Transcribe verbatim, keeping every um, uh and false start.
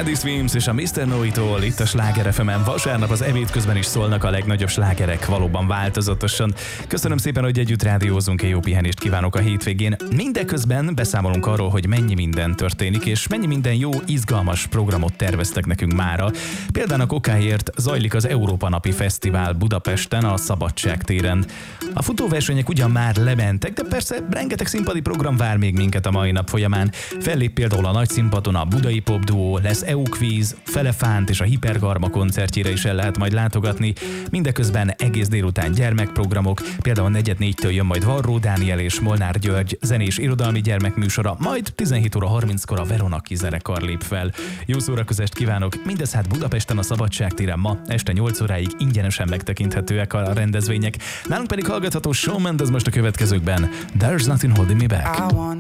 Teddy Swims és a miszter Noitól itt a Sláger ef emen. Vasárnap az ebéd közben is szólnak a legnagyobb slágerek, valóban változatosan. Köszönöm szépen, hogy együtt rádiózunk, jó pihenést kívánok a hétvégén. Mindeközben beszámolunk arról, hogy mennyi minden történik, és mennyi minden jó, izgalmas programot terveztek nekünk mára. Példának okáért zajlik az Európa Napi Fesztivál Budapesten, a Szabadság téren. A futóversenyek ugyan már lementek, de persze rengeteg színpadi program vár még minket a mai nap folyamán. Fellép például a nagy színpadon a Budai Pop Duo, lesz é u Quiz, Felefánt és a Hipergarma koncertjére is el lehet majd látogatni. Mindeközben egész délután gyermekprogramok, például negyed négytől jön majd Varró Dániel és Molnár György zenés irodalmi gyermekműsora, majd tizenhét óra harminckor a Veronaki zenekar lép fel. Jó szórakozást kívánok, mindez hát Budapesten a Szabadság téren ma este nyolc óráig ingyenesen megtekinthetőek a rendezvények. Nálunk pedig hallgatható Shawn Mendes most a következőkben. There's nothing holding me back.